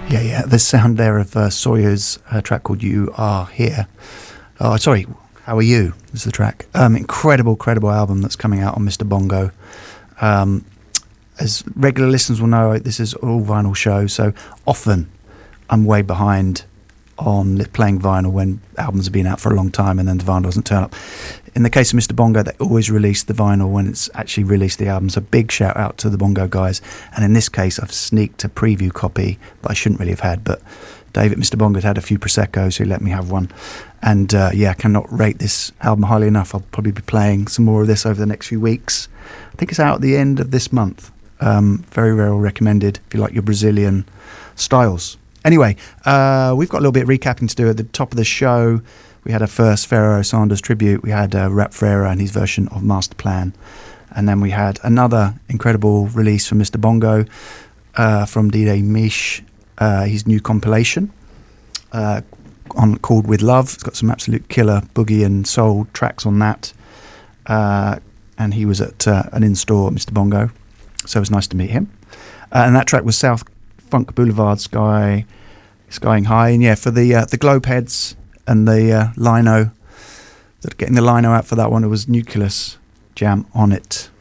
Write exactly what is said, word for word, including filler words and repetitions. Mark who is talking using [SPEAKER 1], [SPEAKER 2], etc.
[SPEAKER 1] Yeah, yeah. The sound there of uh, Sawyer's uh, track called You Are Here. Oh, sorry. How Are You is the track. Um, incredible, credible album that's coming out on Mister Bongo. Um, as regular listeners will know, this is all vinyl show, so often I'm way behind on li- playing vinyl when albums have been out for a long time and then the vinyl doesn't turn up. In the case of Mister Bongo, they always release the vinyl when it's actually released the album, so big shout out to the Bongo guys. And in this case, I've sneaked a preview copy that I shouldn't really have had, but David, Mister Bongo had had a few Prosecco's, so he let me have one. And uh, yeah, I cannot rate this album highly enough. I'll probably be playing some more of this over the next few weeks. I think it's out at the end of this month. Um, very, very well recommended if you like your Brazilian styles. Anyway, uh, we've got a little bit of recapping to do at the top of the show. We had a first Pharoah Sanders tribute. We had uh, Rap Pharoah and his version of Master Plan. And then we had another incredible release from Mister Bongo uh, from D J Mish, uh, his new compilation uh, on called With Love. It's got some absolute killer boogie and soul tracks on that. Uh, and he was at uh, an in-store at Mister Bongo. So it was nice to meet him. Uh, and that track was South Funk Boulevard, Sky, Skying High. And yeah, for the uh, the Globe heads and the uh, lino, that getting the lino out for that one, it was Nucleus Jam on it.